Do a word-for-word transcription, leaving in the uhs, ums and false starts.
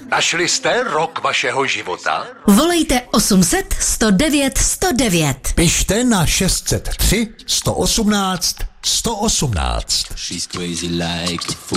Našli jste rok vašeho života? Volejte osm set, sto devět, sto devět. Pište na šest set tři, sto osmnáct, sto osmnáct. She's crazy like a fool.